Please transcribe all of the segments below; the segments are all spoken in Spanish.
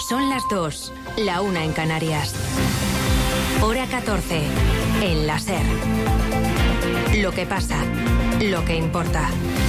Son las 2, la 1 en Canarias. Hora 14, en la SER. Lo que pasa, lo que importa.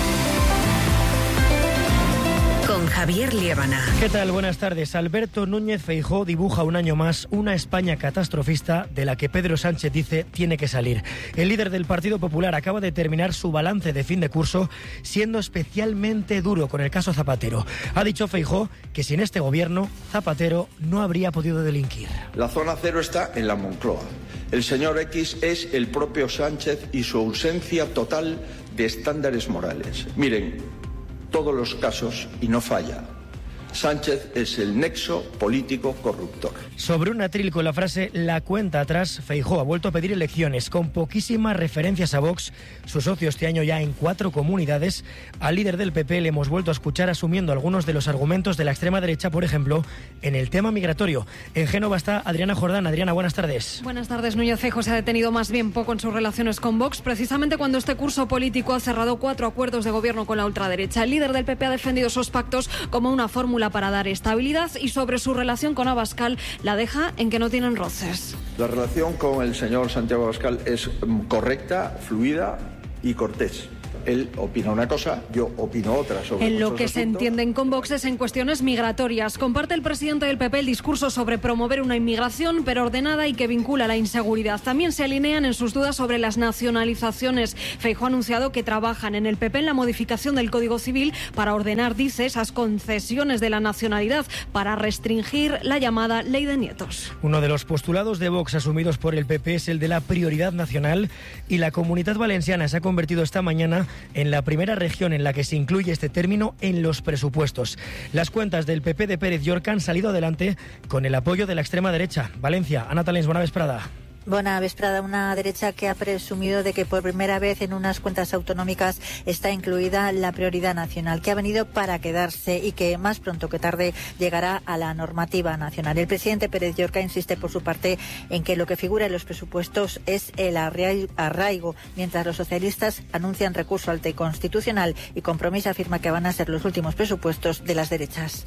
Con Javier Liébana. ¿Qué tal? Buenas tardes. Alberto Núñez Feijóo dibuja un año más una España catastrofista de la que Pedro Sánchez dice tiene que salir. El líder del Partido Popular acaba de terminar su balance de fin de curso siendo especialmente duro con el caso Zapatero. Ha dicho Feijóo que sin este gobierno Zapatero no habría podido delinquir. La zona cero está en la Moncloa. El señor X es el propio Sánchez y su ausencia total de estándares morales. Miren, todos los casos y no falla. Sánchez es el nexo político corruptor. Sobre un atril con la frase "la cuenta atrás", Feijóo ha vuelto a pedir elecciones con poquísimas referencias a Vox, su socio este año ya en 4 comunidades. Al líder del PP le hemos vuelto a escuchar asumiendo algunos de los argumentos de la extrema derecha, por ejemplo, en el tema migratorio. En Génova está Adriana Jordán. Adriana, buenas tardes. Buenas tardes. Núñez Feijóo se ha detenido más bien poco en sus relaciones con Vox, precisamente cuando este curso político ha cerrado 4 acuerdos de gobierno con la ultraderecha. El líder del PP ha defendido esos pactos como una fórmula para dar estabilidad y sobre su relación con Abascal la deja en que no tienen roces. La relación con el señor Santiago Abascal es correcta, fluida y cortés. Él opina una cosa, yo opino otra sobre en lo que se entienden con Vox es en cuestiones migratorias. Comparte el presidente del PP el discurso sobre promover una inmigración pero ordenada y que vincula la inseguridad. También se alinean en sus dudas sobre las nacionalizaciones. Feijóo ha anunciado que trabajan en el PP en la modificación del Código Civil para ordenar, dice, esas concesiones de la nacionalidad para restringir la llamada ley de nietos. Uno de los postulados de Vox asumidos por el PP es el de la prioridad nacional y la Comunitat Valenciana se ha convertido esta mañana en la primera región en la que se incluye este término en los presupuestos. Las cuentas del PP de Pérez Llorca han salido adelante con el apoyo de la extrema derecha. Valencia, Ana Talens, buena vesprada. Buena vesprada. Una derecha que ha presumido de que por primera vez en unas cuentas autonómicas está incluida la prioridad nacional, que ha venido para quedarse y que más pronto que tarde llegará a la normativa nacional. El presidente Pérez Llorca insiste por su parte en que lo que figura en los presupuestos es el arraigo, mientras los socialistas anuncian recurso al TEI constitucional y Compromís afirma que van a ser los últimos presupuestos de las derechas.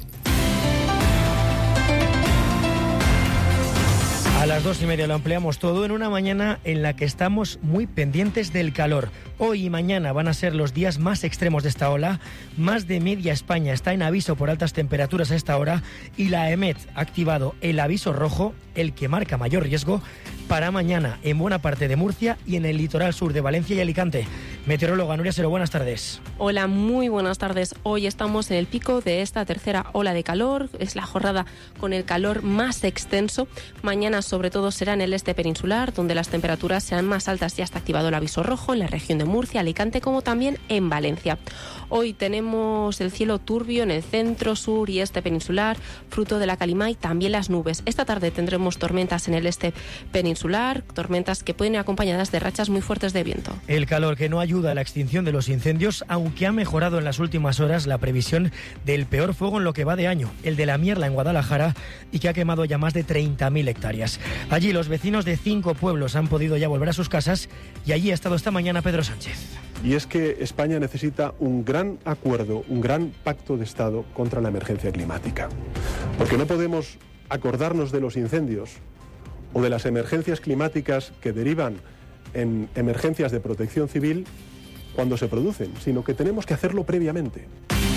A las 2:30 lo ampliamos todo en una mañana en la que estamos muy pendientes del calor. Hoy y mañana van a ser los días más extremos de esta ola. Más de media España está en aviso por altas temperaturas a esta hora y la EMET ha activado el aviso rojo, el que marca mayor riesgo, para mañana en buena parte de Murcia y en el litoral sur de Valencia y Alicante. Meteoróloga Nuria Sero, buenas tardes. Hola, muy buenas tardes. Hoy estamos en el pico de esta tercera ola de calor. Es la jornada con el calor más extenso. Mañana sobre todo será en el este peninsular, donde las temperaturas serán más altas. Ya está activado el aviso rojo en la región de Murcia, Alicante, como también en Valencia. Hoy tenemos el cielo turbio en el centro, sur y este peninsular, fruto de la calima y también las nubes. Esta tarde tendremos tormentas en el este peninsular, tormentas que pueden ir acompañadas de rachas muy fuertes de viento. El calor que no ayuda a la extinción de los incendios, aunque ha mejorado en las últimas horas la previsión del peor fuego en lo que va de año, el de la Mierla en Guadalajara, y que ha quemado ya más de 30.000 hectáreas. Allí los vecinos de 5 pueblos han podido ya volver a sus casas y allí ha estado esta mañana Pedro Sánchez. Y es que España necesita un gran acuerdo, un gran pacto de Estado contra la emergencia climática. Porque no podemos acordarnos de los incendios o de las emergencias climáticas que derivan en emergencias de protección civil cuando se producen, sino que tenemos que hacerlo previamente.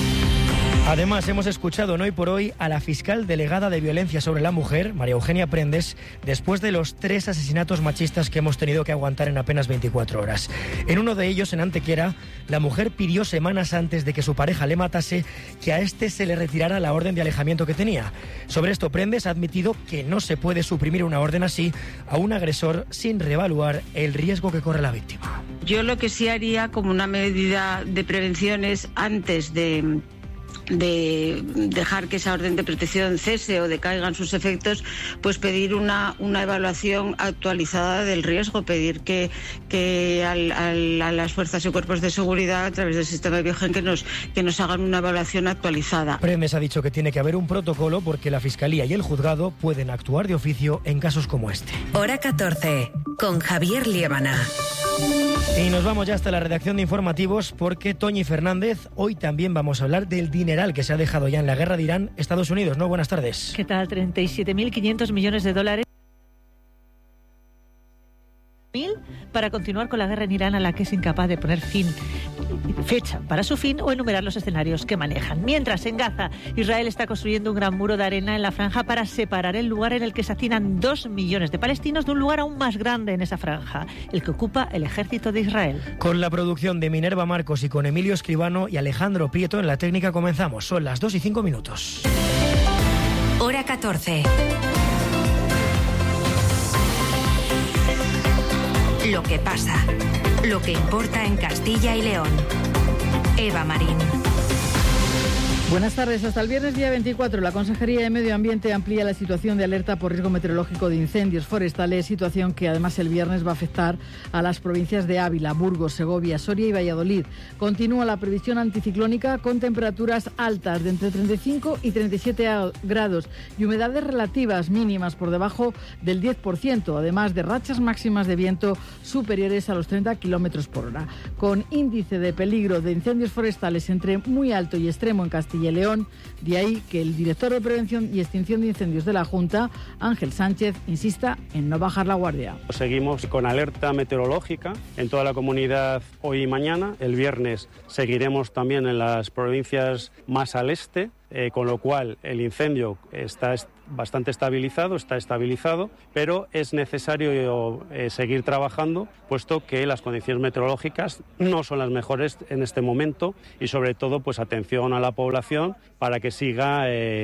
Además, hemos escuchado en Hoy por Hoy a la fiscal delegada de Violencia sobre la Mujer, María Eugenia Prendes, después de los 3 asesinatos machistas que hemos tenido que aguantar en apenas 24 horas. En uno de ellos, en Antequera, la mujer pidió semanas antes de que su pareja le matase que a este se le retirara la orden de alejamiento que tenía. Sobre esto, Prendes ha admitido que no se puede suprimir una orden así a un agresor sin reevaluar el riesgo que corre la víctima. Yo lo que sí haría como una medida de prevención es antes de dejar que esa orden de protección cese o decaigan sus efectos, pues pedir una evaluación actualizada del riesgo, pedir que a las fuerzas y cuerpos de seguridad a través del sistema de Biogen que nos hagan una evaluación actualizada. Prendes ha dicho que tiene que haber un protocolo porque la Fiscalía y el Juzgado pueden actuar de oficio en casos como este. Hora 14, con Javier Liébana. Y nos vamos ya hasta la redacción de informativos porque Toñi Fernández, hoy también vamos a hablar del dineral que se ha dejado ya en la guerra de Irán, Estados Unidos, ¿no? Buenas tardes. ¿Qué tal? 37.500 millones de dólares para continuar con la guerra en Irán, a la que es incapaz de poner fecha para su fin o enumerar los escenarios que manejan. Mientras, en Gaza, Israel está construyendo un gran muro de arena en la franja para separar el lugar en el que se hacinan 2 millones de palestinos de un lugar aún más grande en esa franja, el que ocupa el ejército de Israel. Con la producción de Minerva Marcos y con Emilio Escribano y Alejandro Prieto en la técnica comenzamos. Son las 2:05. Hora 14. Lo que pasa, lo que importa en Castilla y León. Eva Marín. Buenas tardes. Hasta el viernes día 24, la Consejería de Medio Ambiente amplía la situación de alerta por riesgo meteorológico de incendios forestales, situación que además el viernes va a afectar a las provincias de Ávila, Burgos, Segovia, Soria y Valladolid. Continúa la previsión anticiclónica con temperaturas altas de entre 35 y 37 grados y humedades relativas mínimas por debajo del 10%, además de rachas máximas de viento superiores a los 30 kilómetros por hora. Con índice de peligro de incendios forestales entre muy alto y extremo en Castilla y León, de ahí que el director de Prevención y Extinción de Incendios de la Junta, Ángel Sánchez, insista en no bajar la guardia. Seguimos con alerta meteorológica en toda la comunidad hoy y mañana. El viernes seguiremos también en las provincias más al este, con lo cual el incendio está bastante estabilizado, pero es necesario seguir trabajando, puesto que las condiciones meteorológicas no son las mejores en este momento y sobre todo pues atención a la población para que siga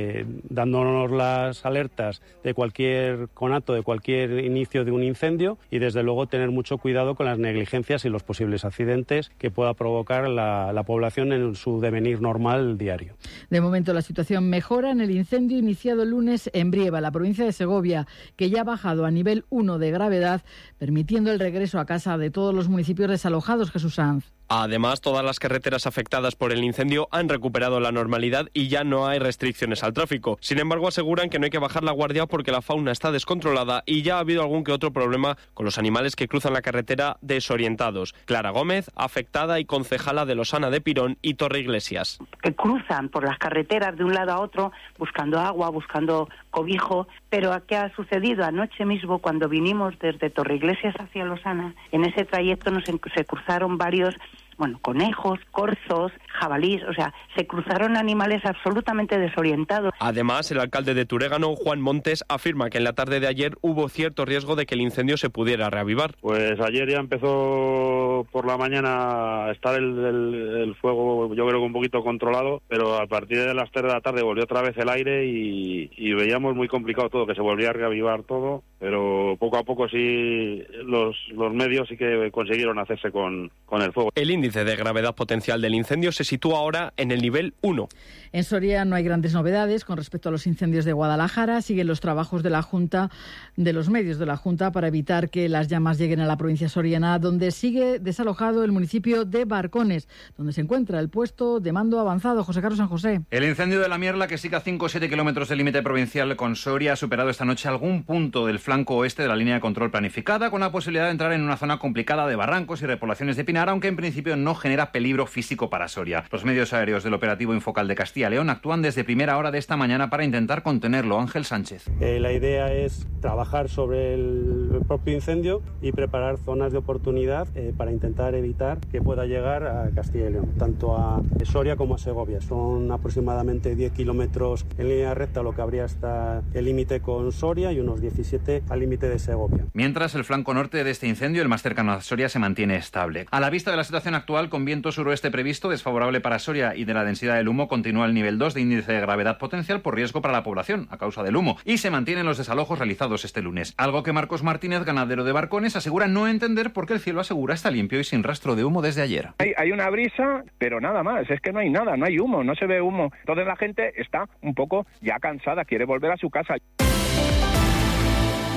dándonos las alertas de cualquier conato, de cualquier inicio de un incendio y desde luego tener mucho cuidado con las negligencias y los posibles accidentes que pueda provocar la población en su devenir normal diario. De momento la situación mejora en el incendio iniciado el lunes en Brieva, la provincia de Segovia, que ya ha bajado a nivel 1 de gravedad, permitiendo el regreso a casa de todos los municipios desalojados. Jesús Sanz. Además, todas las carreteras afectadas por el incendio han recuperado la normalidad y ya no hay restricciones al tráfico. Sin embargo, aseguran que no hay que bajar la guardia porque la fauna está descontrolada y ya ha habido algún que otro problema con los animales que cruzan la carretera desorientados. Clara Gómez, afectada y concejala de Losana de Pirón y Torreiglesias. Que cruzan por las carreteras de un lado a otro buscando agua, buscando cobijo, pero ¿qué ha sucedido? Anoche mismo, cuando vinimos desde Torreiglesias hacia Losana, en ese trayecto se cruzaron varios conejos, corzos, jabalís, o sea, se cruzaron animales absolutamente desorientados. Además, el alcalde de Turégano, Juan Montes, afirma que en la tarde de ayer hubo cierto riesgo de que el incendio se pudiera reavivar. Pues ayer ya empezó por la mañana a estar el fuego, yo creo que un poquito controlado, pero a partir de las 3 de la tarde volvió otra vez el aire y veíamos muy complicado todo, que se volvía a reavivar todo, pero poco a poco sí los medios sí que consiguieron hacerse con el fuego. El índice de gravedad potencial del incendio se sitúa ahora en el nivel 1. En Soria no hay grandes novedades con respecto a los incendios de Guadalajara. Siguen los trabajos de la Junta, de los medios de la Junta, para evitar que las llamas lleguen a la provincia soriana, donde sigue desalojado el municipio de Barcones, donde se encuentra el puesto de mando avanzado. José Carlos San José. El incendio de la Mierla, que sigue a 5 o 7 kilómetros del límite provincial con Soria, ha superado esta noche algún punto del flanco oeste de la línea de control planificada, con la posibilidad de entrar en una zona complicada de barrancos y repoblaciones de pinar, aunque en principio no genera peligro físico para Soria. Los medios aéreos del operativo Infocal de Castilla y León actúan desde primera hora de esta mañana para intentar contenerlo. Ángel Sánchez. La idea es trabajar sobre el propio incendio y preparar zonas de oportunidad para intentar evitar que pueda llegar a Castilla y León, tanto a Soria como a Segovia. Son aproximadamente 10 kilómetros en línea recta lo que habría hasta el límite con Soria y unos 17 al límite de Segovia. Mientras, el flanco norte de este incendio, el más cercano a Soria, se mantiene estable. A la vista de la situación actual, con viento suroeste previsto, desfavorable para Soria, y de la densidad del humo, continúa el nivel 2 de índice de gravedad potencial por riesgo para la población a causa del humo, y se mantienen los desalojos realizados este lunes, algo que Marcos Martínez, ganadero de Barcones, asegura no entender porque el cielo asegura está limpio y sin rastro de humo desde ayer. Hay una brisa, pero nada más, es que no hay nada, no hay humo, no se ve humo. Entonces la gente está un poco ya cansada, quiere volver a su casa.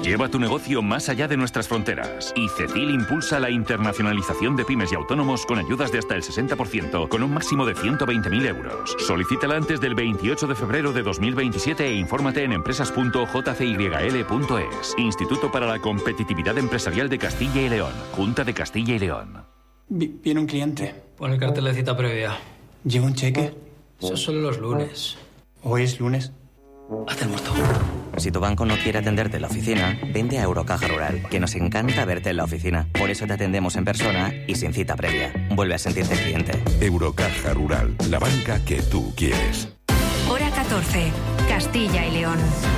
Lleva tu negocio más allá de nuestras fronteras. Y CECIL impulsa la internacionalización de pymes y autónomos con ayudas de hasta el 60%, con un máximo de 120.000 euros. Solicítala antes del 28 de febrero de 2027 e infórmate en empresas.jcyl.es. Instituto para la Competitividad Empresarial de Castilla y León. Junta de Castilla y León. Viene un cliente. Pon el cartel de cita previa. ¿Lleva un cheque? Eso solo los lunes. ¿Hoy es lunes? Haz el muerto. Si tu banco no quiere atenderte en la oficina, vente a Eurocaja Rural, que nos encanta verte en la oficina. Por eso te atendemos en persona y sin cita previa. Vuelve a sentirte cliente. Eurocaja Rural, la banca que tú quieres. Hora 14, Castilla y León.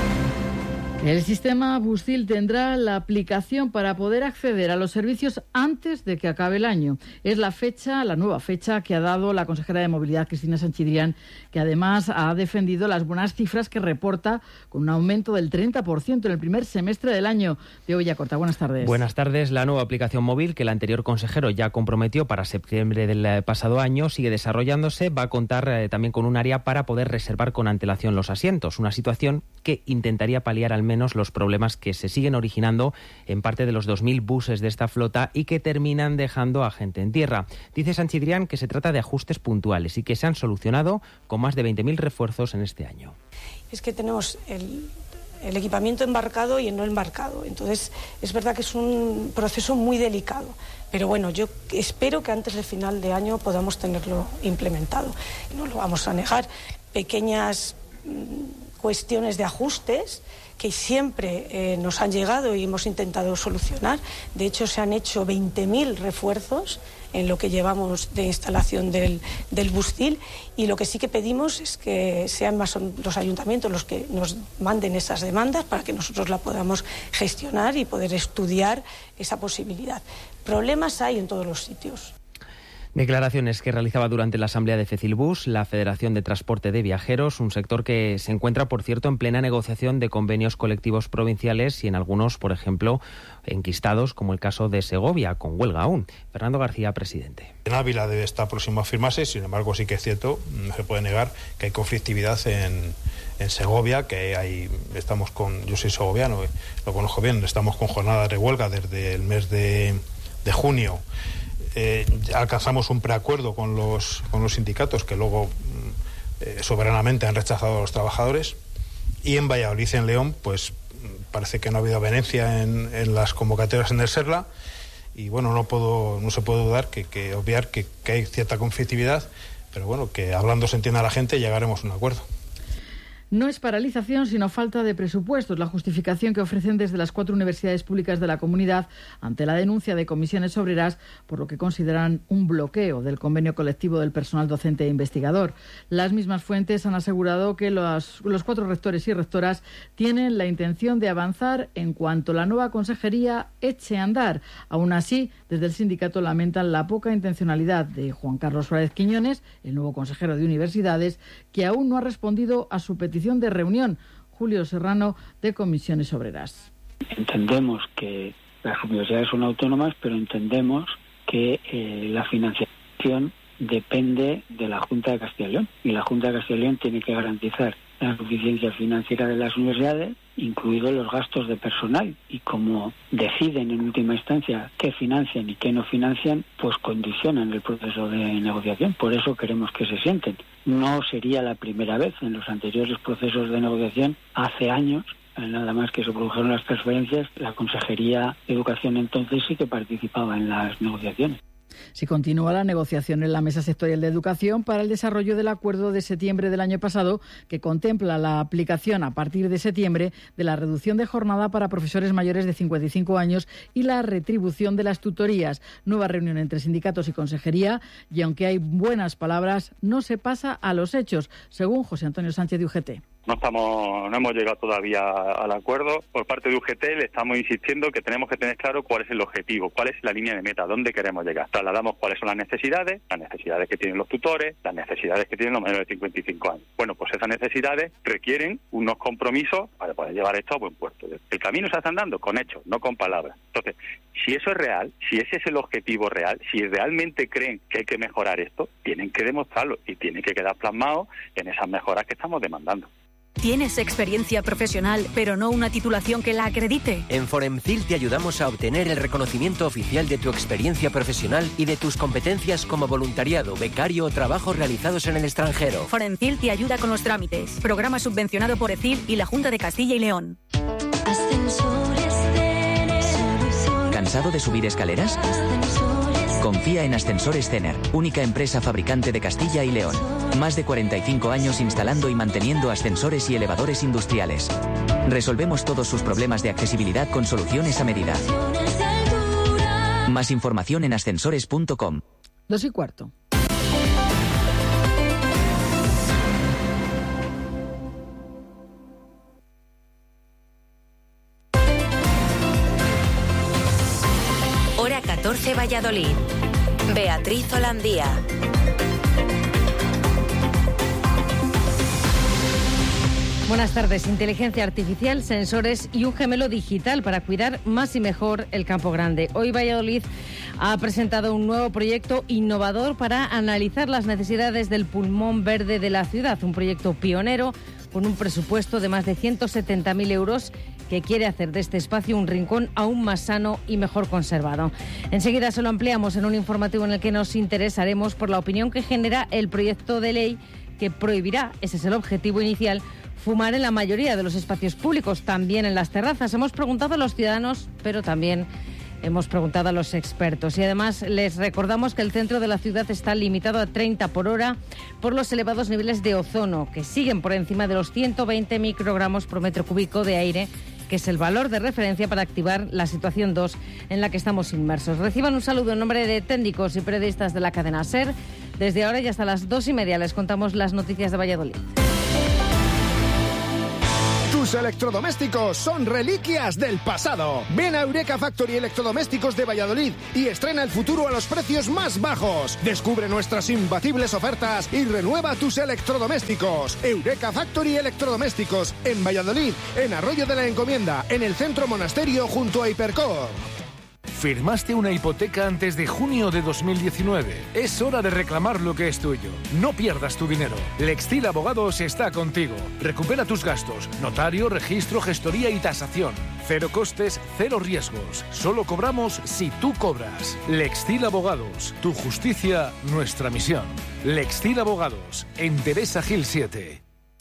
El sistema Buscil tendrá la aplicación para poder acceder a los servicios antes de que acabe el año. Es la nueva fecha que ha dado la consejera de Movilidad, Cristina Sanchidrián, que además ha defendido las buenas cifras que reporta con un aumento del 30% en el primer semestre del año. Diego Villacorta, buenas tardes. Buenas tardes. La nueva aplicación móvil que el anterior consejero ya comprometió para septiembre del pasado año sigue desarrollándose. Va a contar también con un área para poder reservar con antelación los asientos. Una situación que intentaría paliar al menos los problemas que se siguen originando en parte de los 2.000 buses de esta flota y que terminan dejando a gente en tierra. Dice Sanchidrián que se trata de ajustes puntuales y que se han solucionado con más de 20.000 refuerzos en este año. Es que tenemos el equipamiento embarcado y el no embarcado. Entonces, es verdad que es un proceso muy delicado. Pero bueno, yo espero que antes del final de año podamos tenerlo implementado. No lo vamos a negar. Pequeñas cuestiones de ajustes que siempre nos han llegado y hemos intentado solucionar. De hecho, se han hecho 20.000 refuerzos en lo que llevamos de instalación del Buscil, y lo que sí que pedimos es que sean más los ayuntamientos los que nos manden esas demandas para que nosotros la podamos gestionar y poder estudiar esa posibilidad. Problemas hay en todos los sitios. Declaraciones que realizaba durante la asamblea de Fecilbus, la Federación de Transporte de Viajeros, un sector que se encuentra, por cierto, en plena negociación de convenios colectivos provinciales y en algunos, por ejemplo, enquistados, como el caso de Segovia, con huelga aún. Fernando García, presidente. En Ávila debe estar próximo a firmarse, sin embargo sí que es cierto, no se puede negar que hay conflictividad en Segovia, que yo soy segoviano, lo conozco bien, estamos con jornadas de huelga desde el mes de junio. Alcanzamos un preacuerdo con los sindicatos que luego soberanamente han rechazado a los trabajadores, y en Valladolid y en León pues parece que no ha habido avenencia en las convocatorias en el Serla, y bueno, no se puede dudar que obviar que hay cierta conflictividad, pero bueno, que hablando se entienda a la gente y llegaremos a un acuerdo. No es paralización, sino falta de presupuestos, la justificación que ofrecen desde las 4 universidades públicas de la comunidad ante la denuncia de comisiones obreras por lo que consideran un bloqueo del convenio colectivo del personal docente e investigador. Las mismas fuentes han asegurado que los 4 rectores y rectoras tienen la intención de avanzar en cuanto la nueva consejería eche a andar. Aún así, desde el sindicato lamentan la poca intencionalidad de Juan Carlos Suárez Quiñones, el nuevo consejero de Universidades, que aún no ha respondido a su petición de reunión. Julio Serrano, de Comisiones Obreras. Entendemos que las universidades son autónomas, pero entendemos que la financiación depende de la Junta de Castilla y León, y la Junta de Castilla y León tiene que garantizar la suficiencia financiera de las universidades, incluidos los gastos de personal, y como deciden en última instancia qué financian y qué no financian, pues condicionan el proceso de negociación. Por eso queremos que se sienten. No sería la primera vez. En los anteriores procesos de negociación, hace años, nada más que se produjeron las transferencias, la Consejería de Educación entonces sí que participaba en las negociaciones. Si continúa la negociación en la Mesa Sectorial de Educación para el desarrollo del acuerdo de septiembre del año pasado, que contempla la aplicación a partir de septiembre de la reducción de jornada para profesores mayores de 55 años y la retribución de las tutorías. Nueva reunión entre sindicatos y consejería, y aunque hay buenas palabras, no se pasa a los hechos, según José Antonio Sánchez de UGT. No hemos llegado todavía al acuerdo. Por parte de UGT le estamos insistiendo que tenemos que tener claro cuál es el objetivo, cuál es la línea de meta, dónde queremos llegar. Trasladamos cuáles son las necesidades que tienen los tutores, las necesidades que tienen los menores de 55 años. Bueno, pues esas necesidades requieren unos compromisos para poder llevar esto a buen puerto. El camino se está andando con hechos, no con palabras. Entonces, si eso es real, si ese es el objetivo real, si realmente creen que hay que mejorar esto, tienen que demostrarlo y tiene que quedar plasmado en esas mejoras que estamos demandando. ¿Tienes experiencia profesional, pero no una titulación que la acredite? En Foremcil te ayudamos a obtener el reconocimiento oficial de tu experiencia profesional y de tus competencias como voluntariado, becario o trabajos realizados en el extranjero. Foremcil te ayuda con los trámites. Programa subvencionado por ECIL y la Junta de Castilla y León. ¿Cansado de subir escaleras? Confía en Ascensores Cener, única empresa fabricante de Castilla y León. Más de 45 años instalando y manteniendo ascensores y elevadores industriales. Resolvemos todos sus problemas de accesibilidad con soluciones a medida. Más información en ascensores.com. 2:15. Hora 14, Valladolid. Beatriz Holandía. Buenas tardes. Inteligencia artificial, sensores y un gemelo digital para cuidar más y mejor el Campo Grande. Hoy Valladolid ha presentado un nuevo proyecto innovador para analizar las necesidades del pulmón verde de la ciudad. Un proyecto pionero con un presupuesto de más de 170.000 euros que quiere hacer de este espacio un rincón aún más sano y mejor conservado. Enseguida se lo ampliamos en un informativo en el que nos interesaremos por la opinión que genera el proyecto de ley que prohibirá, ese es el objetivo inicial, fumar en la mayoría de los espacios públicos, también en las terrazas. Hemos preguntado a los ciudadanos, pero también hemos preguntado a los expertos. Y además les recordamos que el centro de la ciudad está limitado a 30 por hora por los elevados niveles de ozono, que siguen por encima de los 120 microgramos por metro cúbico de aire, que es el valor de referencia para activar la situación 2 en la que estamos inmersos. Reciban un saludo en nombre de técnicos y periodistas de la cadena SER. Desde ahora y hasta las 2:30 les contamos las noticias de Valladolid. Tus electrodomésticos son reliquias del pasado. Ven a Eureka Factory Electrodomésticos de Valladolid y estrena el futuro a los precios más bajos. Descubre nuestras imbatibles ofertas y renueva tus electrodomésticos. Eureka Factory Electrodomésticos en Valladolid, en Arroyo de la Encomienda, en el Centro Monasterio junto a Hipercor. ¿Firmaste una hipoteca antes de junio de 2019? Es hora de reclamar lo que es tuyo. No pierdas tu dinero. Lextil Abogados está contigo. Recupera tus gastos. Notario, registro, gestoría y tasación. Cero costes, cero riesgos. Solo cobramos si tú cobras. Lextil Abogados. Tu justicia, nuestra misión. Lextil Abogados. En Teresa Gil 7.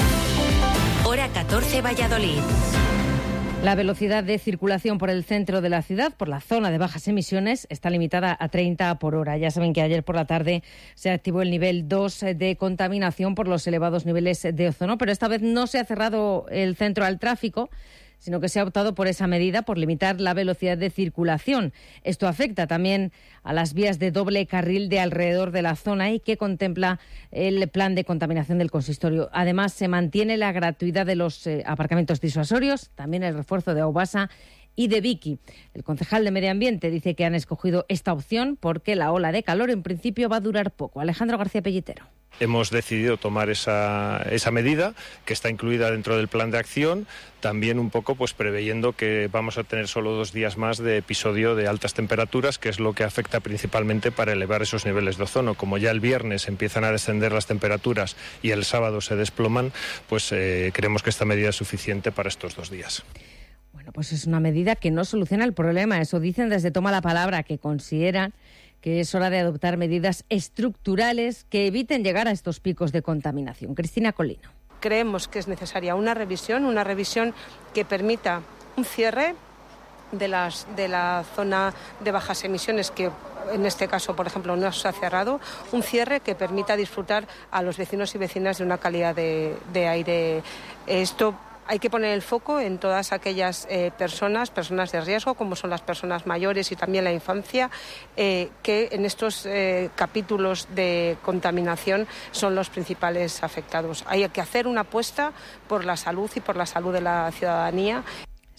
Hora 14, Valladolid. La velocidad de circulación por el centro de la ciudad, por la zona de bajas emisiones, está limitada a 30 por hora. Ya saben que ayer por la tarde se activó el nivel 2 de contaminación por los elevados niveles de ozono, pero esta vez no se ha cerrado el centro al tráfico, sino que se ha optado por esa medida, por limitar la velocidad de circulación. Esto afecta también a las vías de doble carril de alrededor de la zona y que contempla el plan de contaminación del consistorio. Además, se mantiene la gratuidad de los aparcamientos disuasorios, también el refuerzo de Aubasa y de Vicky. El concejal de Medio Ambiente dice que han escogido esta opción porque la ola de calor en principio va a durar poco. Alejandro García Pellitero. Hemos decidido tomar esa medida que está incluida dentro del plan de acción, también un poco pues preveyendo que vamos a tener solo 2 días más de episodio de altas temperaturas, que es lo que afecta principalmente para elevar esos niveles de ozono. Como ya el viernes empiezan a descender las temperaturas y el sábado se desploman, pues creemos que esta medida es suficiente para estos 2 días. Bueno, pues es una medida que no soluciona el problema. Eso dicen desde Toma la Palabra, que consideran que es hora de adoptar medidas estructurales que eviten llegar a estos picos de contaminación. Cristina Colino. Creemos que es necesaria una revisión que permita un cierre de la zona de bajas emisiones, que en este caso, por ejemplo, no se ha cerrado, un cierre que permita disfrutar a los vecinos y vecinas de una calidad de aire. Esto hay que poner el foco en todas aquellas personas de riesgo, como son las personas mayores y también la infancia, que en estos capítulos de contaminación son los principales afectados. Hay que hacer una apuesta por la salud y por la salud de la ciudadanía.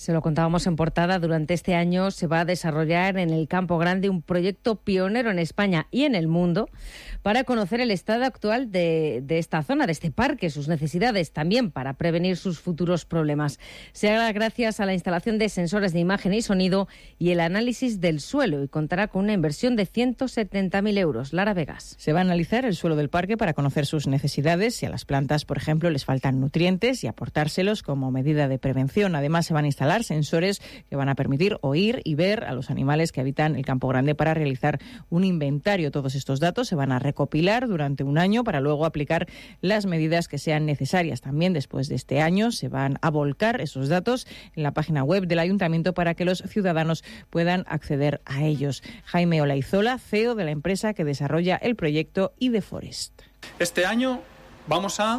Se lo contábamos en portada, durante este año se va a desarrollar en el Campo Grande un proyecto pionero en España y en el mundo para conocer el estado actual de esta zona, de este parque, sus necesidades, también para prevenir sus futuros problemas. Se hará gracias a la instalación de sensores de imagen y sonido y el análisis del suelo, y contará con una inversión de 170.000 euros. Lara Vegas. Se va a analizar el suelo del parque para conocer sus necesidades, si a las plantas, por ejemplo, les faltan nutrientes, y aportárselos como medida de prevención. Además, se van a instalar sensores que van a permitir oír y ver a los animales que habitan el Campo Grande para realizar un inventario. Todos estos datos se van a recopilar durante un año para luego aplicar las medidas que sean necesarias. También después de este año se van a volcar esos datos en la página web del Ayuntamiento para que los ciudadanos puedan acceder a ellos. Jaime Olaizola, CEO de la empresa que desarrolla el proyecto IDeForest. Este año vamos a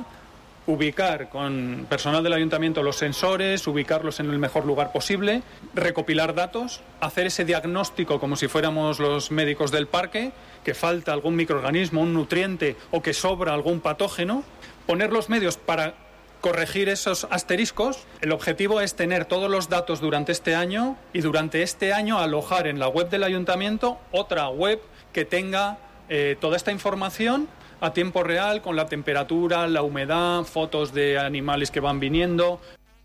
ubicar con personal del ayuntamiento los sensores, ubicarlos en el mejor lugar posible, recopilar datos, hacer ese diagnóstico como si fuéramos los médicos del parque, que falta algún microorganismo, un nutriente o que sobra algún patógeno, poner los medios para corregir esos asteriscos. El objetivo es tener todos los datos durante este año y durante este año alojar en la web del ayuntamiento otra web que tenga toda esta información a tiempo real, con la temperatura, la humedad, fotos de animales que van viniendo.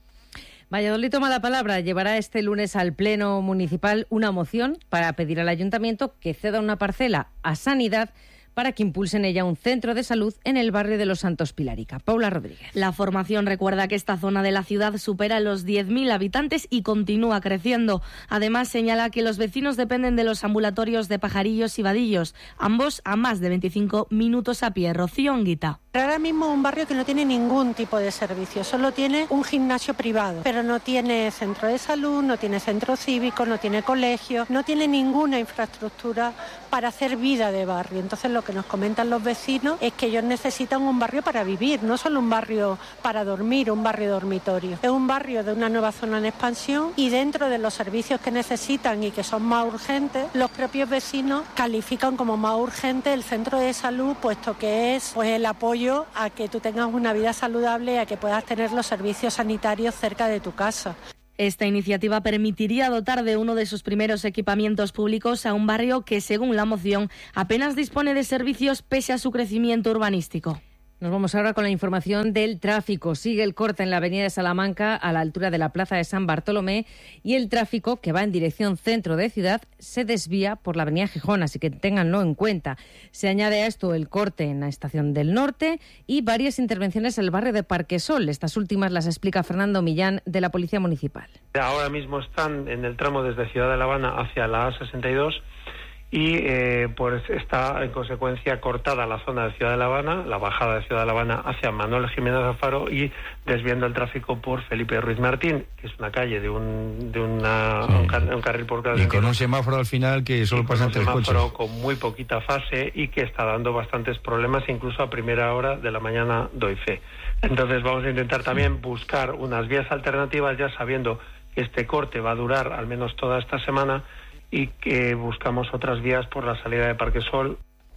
Valladolid toma la palabra. Llevará este lunes al Pleno Municipal una moción para pedir al Ayuntamiento que ceda una parcela a Sanidad para que impulse en ella un centro de salud en el barrio de Los Santos Pilarica. Paula Rodríguez. La formación recuerda que esta zona de la ciudad supera los 10.000 habitantes y continúa creciendo. Además, señala que los vecinos dependen de los ambulatorios de Pajarillos y Vadillos, ambos a más de 25 minutos a pie. Rocío Onguita. Ahora mismo un barrio que no tiene ningún tipo de servicio, solo tiene un gimnasio privado, pero no tiene centro de salud, no tiene centro cívico, no tiene colegio, no tiene ninguna infraestructura para hacer vida de barrio. Entonces lo que nos comentan los vecinos es que ellos necesitan un barrio para vivir, no solo un barrio para dormir, un barrio dormitorio. Es un barrio de una nueva zona en expansión y dentro de los servicios que necesitan y que son más urgentes, los propios vecinos califican como más urgente el centro de salud, puesto que es el apoyo a que tú tengas una vida saludable y a que puedas tener los servicios sanitarios cerca de tu casa. Esta iniciativa permitiría dotar de uno de sus primeros equipamientos públicos a un barrio que, según la moción, apenas dispone de servicios pese a su crecimiento urbanístico. Nos vamos ahora con la información del tráfico. Sigue el corte en la avenida de Salamanca a la altura de la plaza de San Bartolomé y el tráfico que va en dirección centro de ciudad se desvía por la avenida Gijón, así que ténganlo en cuenta. Se añade a esto el corte en la estación del Norte y varias intervenciones en el barrio de Parquesol. Estas últimas las explica Fernando Millán de la Policía Municipal. Ahora mismo están en el tramo desde Ciudad de La Habana hacia la A62 y pues está en consecuencia cortada la zona de Ciudad de La Habana, la bajada de Ciudad de La Habana hacia Manuel Jiménez Alfaro y desviando el tráfico por Felipe Ruiz Martín, que es una calle de un carril por cada. Y con un semáforo al final que solo pasan tres coches. Un semáforo con muy poquita fase y que está dando bastantes problemas, incluso a primera hora de la mañana doy fe. Entonces vamos a intentar también buscar unas vías alternativas, ya sabiendo que este corte va a durar al menos toda esta semana, y que buscamos otras vías por la salida de Parquesol.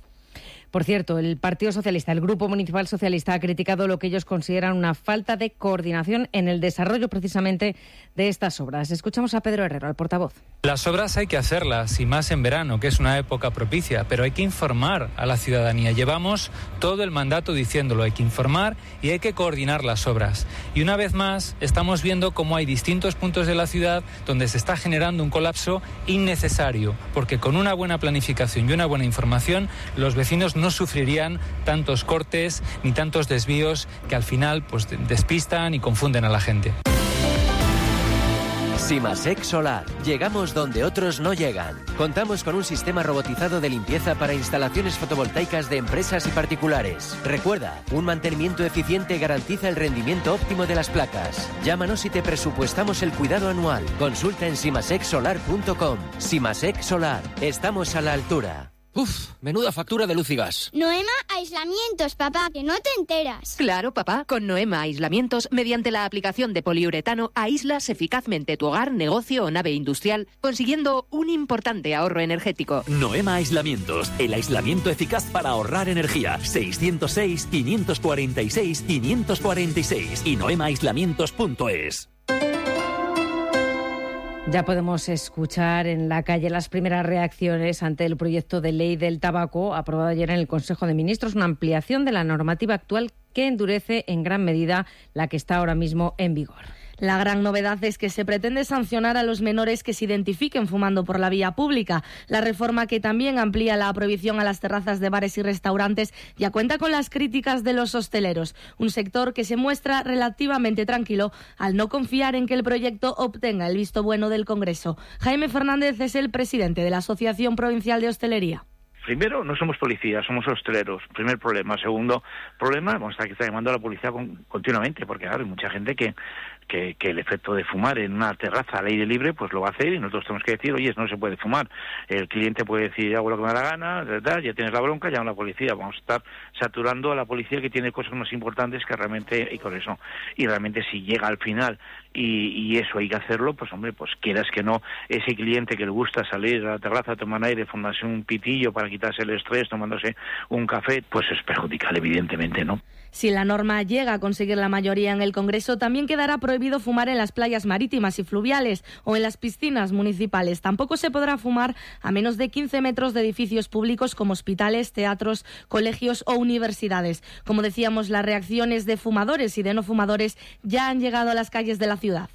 Por cierto, el Partido Socialista, el Grupo Municipal Socialista, ha criticado lo que ellos consideran una falta de coordinación en el desarrollo precisamente de estas obras. Escuchamos a Pedro Herrero, el portavoz. Las obras hay que hacerlas, y más en verano, que es una época propicia, pero hay que informar a la ciudadanía. Llevamos todo el mandato diciéndolo, hay que informar y hay que coordinar las obras. Y una vez más, estamos viendo cómo hay distintos puntos de la ciudad donde se está generando un colapso innecesario, porque con una buena planificación y una buena información, los vecinos no sufrirían tantos cortes ni tantos desvíos que al final pues despistan y confunden a la gente. Simasec Solar. Llegamos donde otros no llegan. Contamos con un sistema robotizado de limpieza para instalaciones fotovoltaicas de empresas y particulares. Recuerda, un mantenimiento eficiente garantiza el rendimiento óptimo de las placas. Llámanos y te presupuestamos el cuidado anual. Consulta en simasecsolar.com. Simasec Solar. Estamos a la altura. Uf, menuda factura de luz y gas. Noema Aislamientos, papá, que no te enteras. Claro, papá, con Noema Aislamientos, mediante la aplicación de poliuretano, aíslas eficazmente tu hogar, negocio o nave industrial, consiguiendo un importante ahorro energético. Noema Aislamientos, el aislamiento eficaz para ahorrar energía. 606-546-546 y noemaaislamientos.es. Ya podemos escuchar en la calle las primeras reacciones ante el proyecto de ley del tabaco aprobado ayer en el Consejo de Ministros, una ampliación de la normativa actual que endurece en gran medida la que está ahora mismo en vigor. La gran novedad es que se pretende sancionar a los menores que se identifiquen fumando por la vía pública. La reforma, que también amplía la prohibición a las terrazas de bares y restaurantes, ya cuenta con las críticas de los hosteleros, un sector que se muestra relativamente tranquilo al no confiar en que el proyecto obtenga el visto bueno del Congreso. Jaime Fernández es el presidente de la Asociación Provincial de Hostelería. Primero, no somos policías, somos hosteleros. Primer problema. Segundo problema, vamos a estar llamando a la policía continuamente, porque claro, hay mucha gente que el efecto de fumar en una terraza al aire libre, pues lo va a hacer, y nosotros tenemos que decir, oye, no se puede fumar. El cliente puede decir, hago lo que me da la gana, ¿verdad? Ya tienes la bronca, llama a la policía. Vamos a estar saturando a la policía, que tiene cosas más importantes que realmente, y con eso. Y realmente si llega al final y eso hay que hacerlo, pues hombre, pues quieras que no, ese cliente que le gusta salir a la terraza, tomar aire, fumarse un pitillo para quitarse el estrés, tomándose un café, pues es perjudicial, evidentemente, ¿no? Si la norma llega a conseguir la mayoría en el Congreso, también quedará prohibido fumar en las playas marítimas y fluviales o en las piscinas municipales. Tampoco se podrá fumar a menos de 15 metros de edificios públicos como hospitales, teatros, colegios o universidades. Como decíamos, las reacciones de fumadores y de no fumadores ya han llegado a las calles de la ciudad.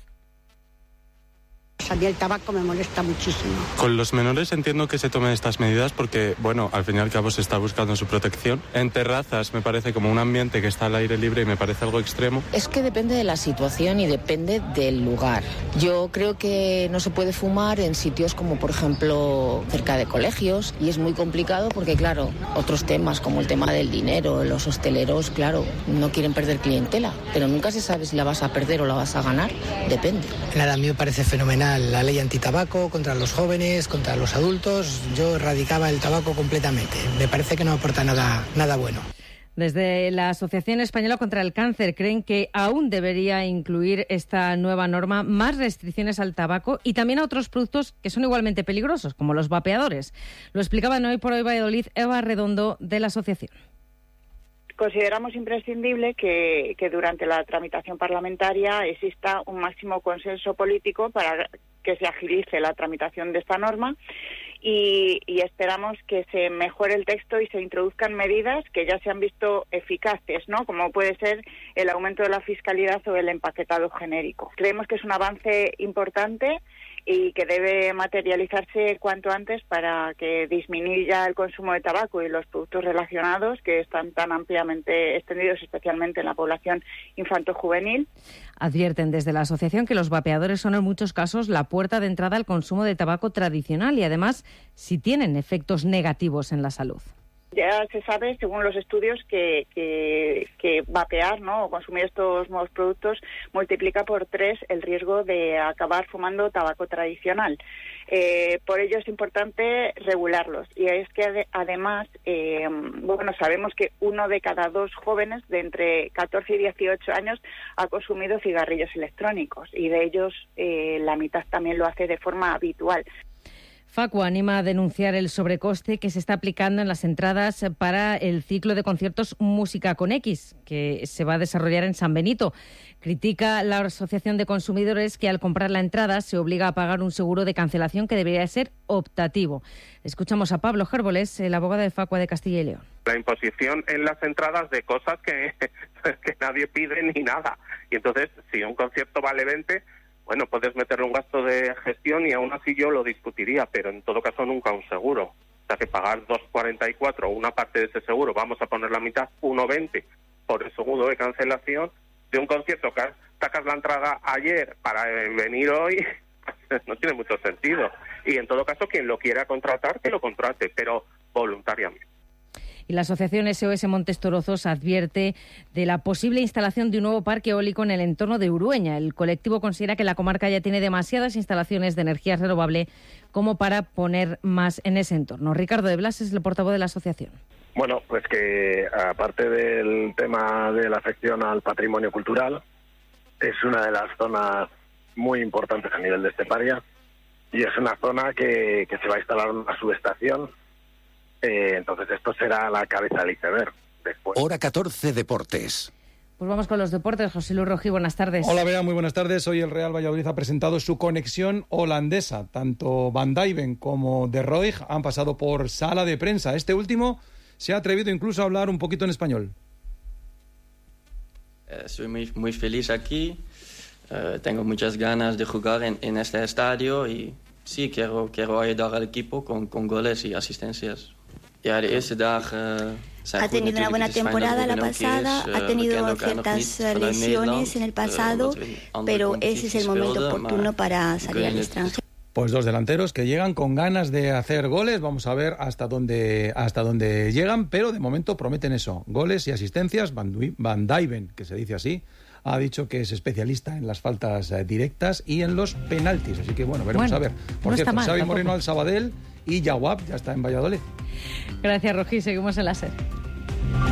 A mí el tabaco me molesta muchísimo. Con los menores entiendo que se tomen estas medidas porque, bueno, al fin y al cabo se está buscando su protección. En terrazas me parece como un ambiente que está al aire libre y me parece algo extremo. Es que depende de la situación y depende del lugar. Yo creo que no se puede fumar en sitios como, por ejemplo, cerca de colegios, y es muy complicado porque, claro, otros temas como el tema del dinero, los hosteleros, claro, no quieren perder clientela, pero nunca se sabe si la vas a perder o la vas a ganar, depende. Nada, a mí me parece fenomenal la ley antitabaco contra los jóvenes, contra los adultos. Yo erradicaba el tabaco completamente. Me parece que no aporta nada bueno. Desde la Asociación Española contra el Cáncer creen que aún debería incluir esta nueva norma más restricciones al tabaco y también a otros productos que son igualmente peligrosos, como los vapeadores. Lo explicaba en Hoy por Hoy Valladolid Eva Redondo, de la asociación. Consideramos imprescindible que durante la tramitación parlamentaria exista un máximo consenso político para que se agilice la tramitación de esta norma y esperamos que se mejore el texto y se introduzcan medidas que ya se han visto eficaces, ¿no? Como puede ser el aumento de la fiscalidad o el empaquetado genérico. Creemos que es un avance importante y que debe materializarse cuanto antes para que disminuya el consumo de tabaco y los productos relacionados que están tan ampliamente extendidos, especialmente en la población infanto-juvenil. Advierten desde la asociación que los vapeadores son en muchos casos la puerta de entrada al consumo de tabaco tradicional y además si tienen efectos negativos en la salud. Ya se sabe, según los estudios, que vapear, ¿no?, o consumir estos nuevos productos multiplica por 3 el riesgo de acabar fumando tabaco tradicional. Por ello es importante regularlos. Y es que además, sabemos que 1 de cada 2 jóvenes de entre 14 y 18 años ha consumido cigarrillos electrónicos y de ellos la mitad también lo hace de forma habitual. Facua anima a denunciar el sobrecoste que se está aplicando en las entradas para el ciclo de conciertos Música con X, que se va a desarrollar en San Benito. Critica la Asociación de Consumidores que al comprar la entrada se obliga a pagar un seguro de cancelación que debería ser optativo. Escuchamos a Pablo Gérboles, el abogado de Facua de Castilla y León. La imposición en las entradas de cosas que nadie pide ni nada. Y entonces, si un concierto vale 20... bueno, puedes meterle un gasto de gestión y aún así yo lo discutiría, pero en todo caso nunca un seguro. O sea, que pagar 2,44 una parte de ese seguro, vamos a poner la mitad, 1,20 por el seguro de cancelación de un concierto que sacas la entrada ayer para venir hoy, pues no tiene mucho sentido. Y en todo caso, quien lo quiera contratar, que lo contrate, pero voluntariamente. Y la Asociación SOS Montes Torozos advierte de la posible instalación de un nuevo parque eólico en el entorno de Urueña. El colectivo considera que la comarca ya tiene demasiadas instalaciones de energía renovable como para poner más en ese entorno. Ricardo de Blas es el portavoz de la asociación. Bueno, pues que aparte del tema de la afección al patrimonio cultural, es una de las zonas muy importantes a nivel de Esteparia y es una zona que se va a instalar una subestación. Entonces esto será la cabeza del iceberg después. Hora 14 Deportes. Pues vamos con los deportes. José Luis Rojí, buenas tardes. Hola, Bea, muy buenas tardes. Hoy el Real Valladolid ha presentado su conexión holandesa. Tanto Van Dijven como De Roig han pasado por sala de prensa. Este último se ha atrevido incluso a hablar un poquito en español. Estoy muy feliz aquí. Tengo muchas ganas de jugar en este estadio y sí, quiero ayudar al equipo con goles y asistencias. Ja, de eerste dag ha tenido una buena temporada la pasada, ha tenido ciertas lesiones en el pasado, pero ese es el momento oportuno para salir al extranjero. Pues dos delanteros que llegan con ganas de hacer goles. Vamos a ver hasta dónde llegan, pero de momento prometen eso, goles y asistencias. Van Dijven, que se dice así, ha dicho que es especialista en las faltas directas y en los penaltis. Así que bueno, veremos a ver. Por cierto, Xavi Moreno al Sabadell y Jawab ya está en Valladolid. Gracias, Rojí. Seguimos en la SER.